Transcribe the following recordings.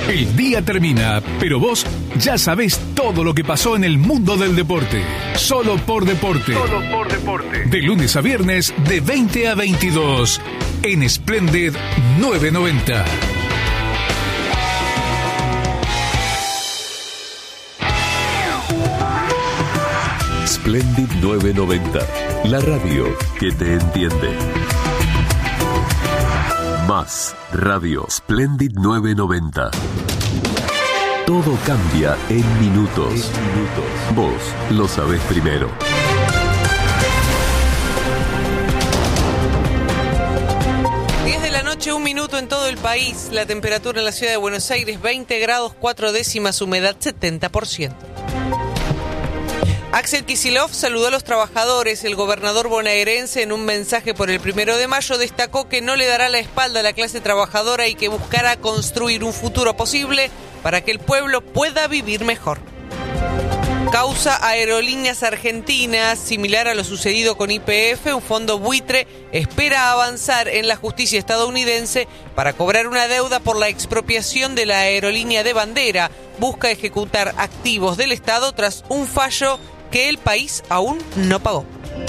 El día termina, pero vos ya sabés todo lo que pasó en el mundo del deporte. Solo por deporte. Solo por deporte. De lunes a viernes, de 20 a 22. En Splendid 990. Splendid 990. La radio que te entiende. Más Radio Splendid 990. Todo cambia en minutos. Vos lo sabés primero. De la noche, 1 minuto en todo el país. La temperatura en la ciudad de Buenos Aires, 20 grados 4 décimas, humedad 70%. Axel Kicillof saludó a los trabajadores. El gobernador bonaerense, en un mensaje por el 1 de mayo, destacó que no le dará la espalda a la clase trabajadora y que buscará construir un futuro posible para que el pueblo pueda vivir mejor. Causa Aerolíneas Argentinas. Similar a lo sucedido con YPF, un fondo buitre espera avanzar en la justicia estadounidense para cobrar una deuda por la expropiación de la aerolínea de bandera. Busca ejecutar activos del Estado tras un fallo que el país aún no pagó.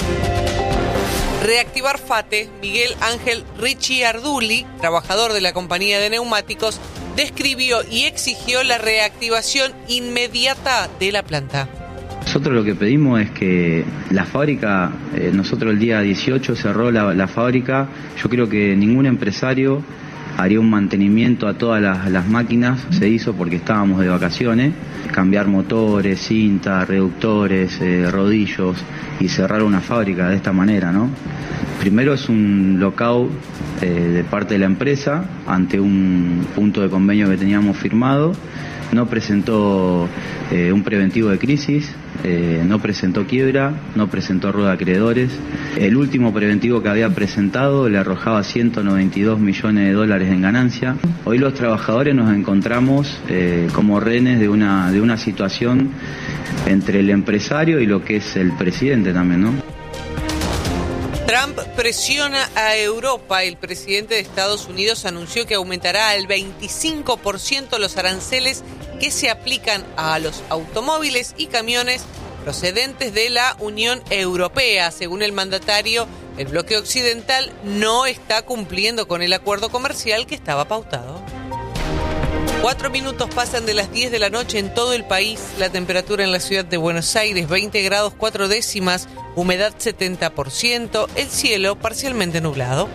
Reactivar FATE. Miguel Ángel Ricciarduli, trabajador de la compañía de neumáticos, describió y exigió la reactivación inmediata de la planta. Nosotros lo que pedimos es que la fábrica, nosotros el día 18 cerró la fábrica. Yo creo que ningún empresario haría un mantenimiento a todas las máquinas. Se hizo porque estábamos de vacaciones. Cambiar motores, cintas, reductores, rodillos y cerrar una fábrica de esta manera, ¿no? Primero es un lockout de parte de la empresa ante un punto de convenio que teníamos firmado. No presentó un preventivo de crisis, no presentó quiebra, no presentó rueda de acreedores. El último preventivo que había presentado le arrojaba $192 millones en ganancia. Hoy los trabajadores nos encontramos como rehenes de una situación entre el empresario y lo que es el presidente también, ¿no? Trump presiona a Europa. El presidente de Estados Unidos anunció que aumentará al 25% los aranceles que se aplican a los automóviles y camiones procedentes de la Unión Europea. Según el mandatario, el bloque occidental no está cumpliendo con el acuerdo comercial que estaba pautado. 4 minutos pasan de las 10 de la noche en todo el país. La temperatura en la ciudad de Buenos Aires, 20 grados 4 décimas, humedad 70%, el cielo parcialmente nublado.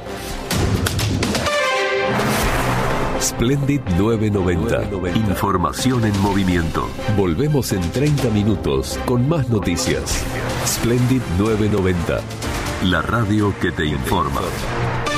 Splendid 990. Información en movimiento. Volvemos en 30 minutos con más noticias. Splendid 990. La radio que te informa.